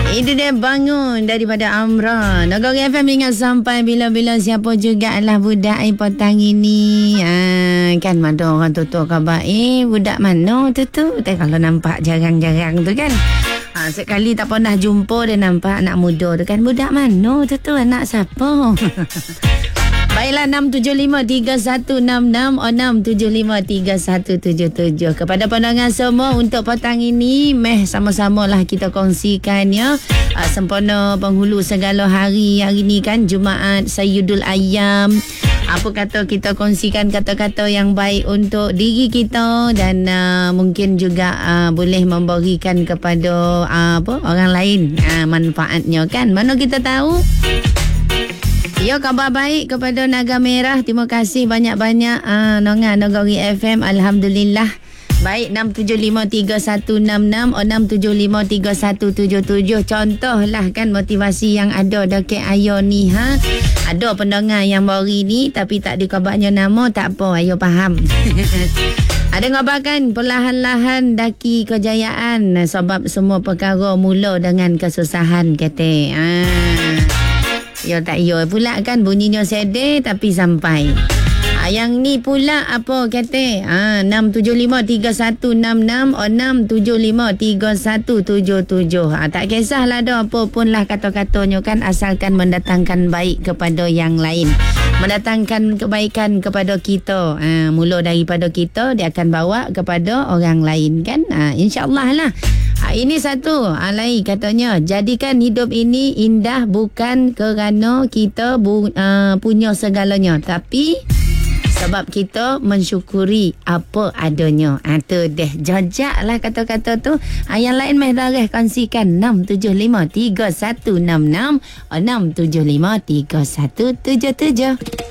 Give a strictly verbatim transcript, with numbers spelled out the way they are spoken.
Itu dia bangun daripada Amran. Nagori F M ingat sampai bila-bila siapa jugalah budak air petang ini. Ha, kan mana orang tutup khabar. Eh, budak mana tu tu? Eh, kalau nampak jarang-jarang tu kan. Ha, sekali tak pernah jumpa dia nampak anak muda tu kan. Budak mana tu tu? Anak siapa? Baiklah, enam tujuh lima tiga satu enam enam oh, enam tujuh lima tiga satu tujuh tujuh. Kepada pandangan semua untuk petang ini, meh sama-sama lah kita kongsikan ya. Uh, sempurna penghulu segala hari hari ni kan, Jumaat Sayyidul Ayyam. Apa kata kita kongsikan kata-kata yang baik untuk diri kita dan uh, mungkin juga uh, boleh memberikan kepada uh, apa orang lain uh, manfaatnya kan. Mana kita tahu. Ya, khabar baik kepada Naga Merah. Terima kasih banyak-banyak uh, Nonga Nagori F M. Alhamdulillah. Baik, enam tujuh lima tiga satu enam enam oh, enam tujuh lima tiga satu tujuh tujuh. Contohlah kan motivasi yang ada dekat Ayo ni ha. Ada pendengar yang baru ni tapi tak dikabarnya nama, tak apa, Ayo faham. Ada ngabarkan perlahan-lahan daki kejayaan sebab semua perkara mula dengan kesusahan kata. Ah. Ya tak ya pula kan, bunyinya sedih tapi sampai. Ha, yang ni pula apa kata? Ha, enam tujuh lima tiga satu enam enam oh, enam tujuh lima tiga satu tujuh tujuh. Ha, tak kisahlah dah apa pun lah kata-katanya kan, asalkan mendatangkan baik kepada yang lain. Mendatangkan kebaikan kepada kita. Ha, mula daripada kita, dia akan bawa kepada orang lain kan. Ha, InsyaAllah lah. Ha, ini satu alai katanya, jadikan hidup ini indah bukan kerana kita bu, uh, punya segalanya, tapi sebab kita mensyukuri apa adanya. Ha, tu deh, jajaklah kata-kata tu. Ha, yang lain meh darah kongsikan enam tujuh lima tiga satu enam enam oh, enam tujuh lima tiga satu tujuh tujuh.